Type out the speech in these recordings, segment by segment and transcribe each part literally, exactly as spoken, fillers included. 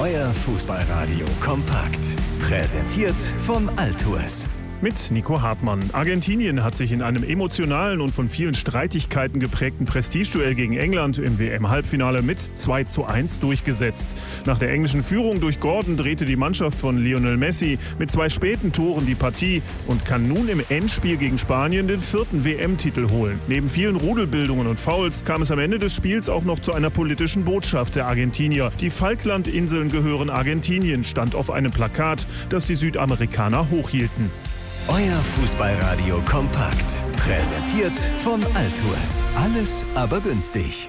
Euer Fußballradio kompakt. Präsentiert von Altours. Mit Nico Hartmann. Argentinien hat sich in einem emotionalen und von vielen Streitigkeiten geprägten Prestigeduell gegen England im W M-Halbfinale mit zwei zu eins durchgesetzt. Nach der englischen Führung durch Gordon drehte die Mannschaft von Lionel Messi mit zwei späten Toren die Partie und kann nun im Endspiel gegen Spanien den vierten W M-Titel holen. Neben vielen Rudelbildungen und Fouls kam es am Ende des Spiels auch noch zu einer politischen Botschaft der Argentinier. Die Falklandinseln gehören Argentinien, stand auf einem Plakat, das die Südamerikaner hochhielten. Euer Fußballradio kompakt. Präsentiert von Altours. Alles aber günstig.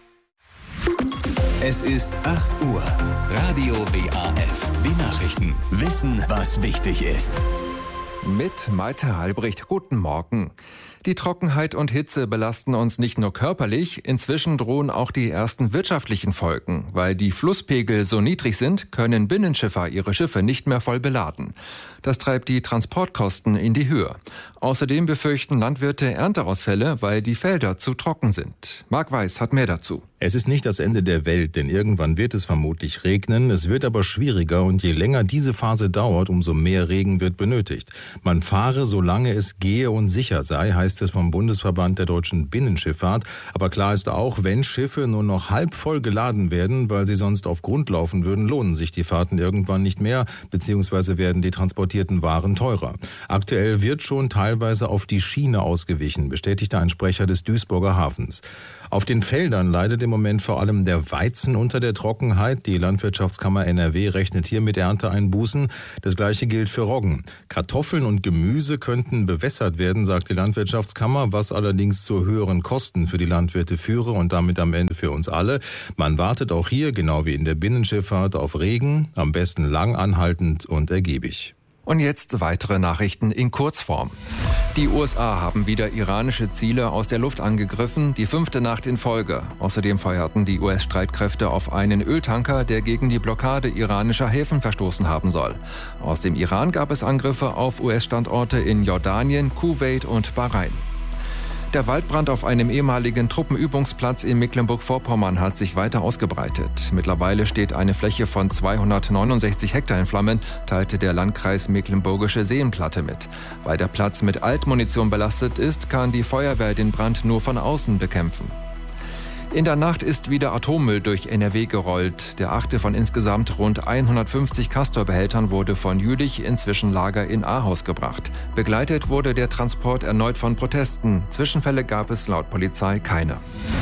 Es ist acht Uhr. Radio W A F. Die Nachrichten. Wissen, was wichtig ist. Mit Malte Halbricht. Guten Morgen. Die Trockenheit und Hitze belasten uns nicht nur körperlich, inzwischen drohen auch die ersten wirtschaftlichen Folgen. Weil die Flusspegel so niedrig sind, können Binnenschiffer ihre Schiffe nicht mehr voll beladen. Das treibt die Transportkosten in die Höhe. Außerdem befürchten Landwirte Ernteausfälle, weil die Felder zu trocken sind. Marc Weiß hat mehr dazu. Es ist nicht das Ende der Welt, denn irgendwann wird es vermutlich regnen. Es wird aber schwieriger und je länger diese Phase dauert, umso mehr Regen wird benötigt. Man fahre, solange es gehe und sicher sei, heißt es vom Bundesverband der deutschen Binnenschifffahrt. Aber klar ist auch, wenn Schiffe nur noch halb voll geladen werden, weil sie sonst auf Grund laufen würden, lohnen sich die Fahrten irgendwann nicht mehr, beziehungsweise werden die transportierten Waren teurer. Aktuell wird schon teilweise auf die Schiene ausgewichen, bestätigte ein Sprecher des Duisburger Hafens. Auf den Feldern leidet im Moment vor allem der Weizen unter der Trockenheit. Die Landwirtschaftskammer N R W rechnet hier mit Ernteeinbußen. Das Gleiche gilt für Roggen. Kartoffeln und Gemüse könnten bewässert werden, sagt die Landwirtschaftskammer, was allerdings zu höheren Kosten für die Landwirte führe und damit am Ende für uns alle. Man wartet auch hier, genau wie in der Binnenschifffahrt, auf Regen, am besten lang anhaltend und ergiebig. Und jetzt weitere Nachrichten in Kurzform. Die U S A haben wieder iranische Ziele aus der Luft angegriffen, die fünfte Nacht in Folge. Außerdem feuerten die U S-Streitkräfte auf einen Öltanker, der gegen die Blockade iranischer Häfen verstoßen haben soll. Aus dem Iran gab es Angriffe auf U S-Standorte in Jordanien, Kuwait und Bahrain. Der Waldbrand auf einem ehemaligen Truppenübungsplatz in Mecklenburg-Vorpommern hat sich weiter ausgebreitet. Mittlerweile steht eine Fläche von zweihundertneunundsechzig Hektar in Flammen, teilte der Landkreis Mecklenburgische Seenplatte mit. Weil der Platz mit Altmunition belastet ist, kann die Feuerwehr den Brand nur von außen bekämpfen. In der Nacht ist wieder Atommüll durch N R W gerollt. Der achte von insgesamt rund hundertfünfzig Castor-Behältern wurde von Jülich ins Zwischenlager in Ahaus gebracht. Begleitet wurde der Transport erneut von Protesten. Zwischenfälle gab es laut Polizei keine.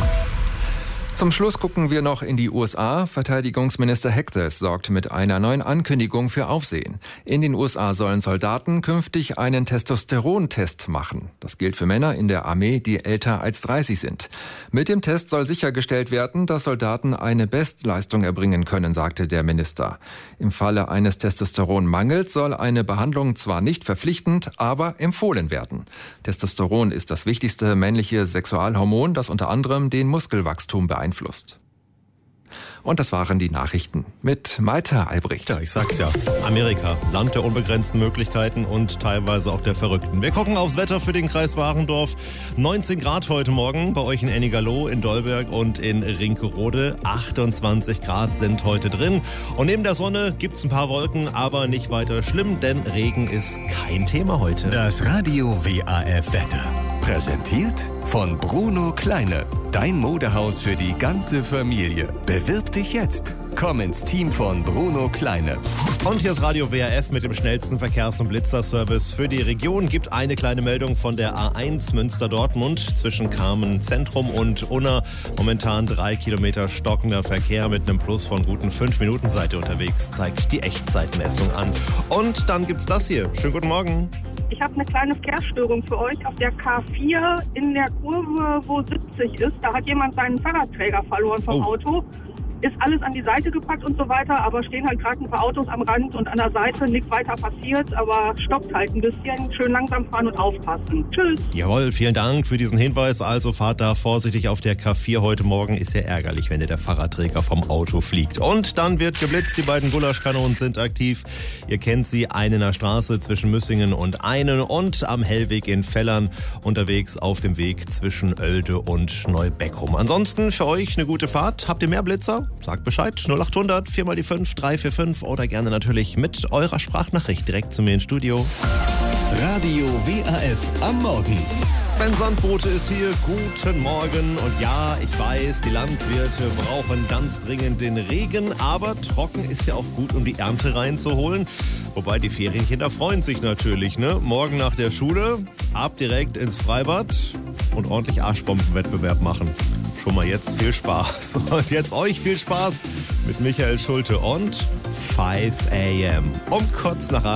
Zum Schluss gucken wir noch in die U S A. Verteidigungsminister Hectes sorgt mit einer neuen Ankündigung für Aufsehen. In den U S A sollen Soldaten künftig einen Testosterontest machen. Das gilt für Männer in der Armee, die älter als dreißig sind. Mit dem Test soll sichergestellt werden, dass Soldaten eine Bestleistung erbringen können, sagte der Minister. Im Falle eines Testosteronmangels soll eine Behandlung zwar nicht verpflichtend, aber empfohlen werden. Testosteron ist das wichtigste männliche Sexualhormon, das unter anderem den Muskelwachstum beeinflusst. Einflusst. Und das waren die Nachrichten mit Malte Albrecht. Ja, ich sag's ja. Amerika, Land der unbegrenzten Möglichkeiten und teilweise auch der Verrückten. Wir gucken aufs Wetter für den Kreis Warendorf. neunzehn Grad heute Morgen, bei euch in Ennigerloh, in Dolberg und in Rinkerode. achtundzwanzig Grad sind heute drin. Und neben der Sonne gibt's ein paar Wolken, aber nicht weiter schlimm, denn Regen ist kein Thema heute. Das Radio W A F Wetter. Präsentiert von Bruno Kleine. Dein Modehaus für die ganze Familie. Bewirb dich jetzt. Komm ins Team von Bruno Kleine. Und hier ist Radio W A F mit dem schnellsten Verkehrs- und Blitzerservice für die Region. Gibt eine kleine Meldung von der A eins Münster-Dortmund zwischen Carmen Zentrum und Unna. Momentan drei Kilometer stockender Verkehr mit einem Plus von guten fünf Minuten Seite unterwegs, zeigt die Echtzeitmessung an. Und dann gibt's das hier. Schönen guten Morgen. Ich habe eine kleine Verkehrsstörung für euch auf der K vier in der Kurve, wo siebzig ist. Da hat jemand seinen Fahrradträger verloren vom Oh. Auto. Ist alles an die Seite gepackt und so weiter, aber stehen halt gerade ein paar Autos am Rand und an der Seite, nichts weiter passiert, aber stoppt halt ein bisschen. Schön langsam fahren und aufpassen. Tschüss. Jawohl, vielen Dank für diesen Hinweis. Also fahrt da vorsichtig auf der K vier heute Morgen. Ist ja ärgerlich, wenn dir der Fahrradträger vom Auto fliegt. Und dann wird geblitzt. Die beiden Gulaschkanonen sind aktiv. Ihr kennt sie, eine in der Straße zwischen Müssingen und Einen und am Hellweg in Fellern unterwegs auf dem Weg zwischen Oelde und Neubeckum. Ansonsten für euch eine gute Fahrt. Habt ihr mehr Blitzer? sagt Bescheid. null acht hundert, vier mal die fünf, drei vier fünf oder gerne natürlich mit eurer Sprachnachricht direkt zu mir ins Studio. Radio W A F am Morgen. Sven Sandbote ist hier. Guten Morgen. Und ja, ich weiß, die Landwirte brauchen ganz dringend den Regen. Aber trocken ist ja auch gut, um die Ernte reinzuholen. Wobei die Ferienkinder freuen sich natürlich. Ne? Morgen nach der Schule ab direkt ins Freibad und ordentlich Arschbombenwettbewerb machen. Schon mal jetzt viel Spaß. Und jetzt euch viel Spaß mit Michael Schulte und five a m um kurz nach acht.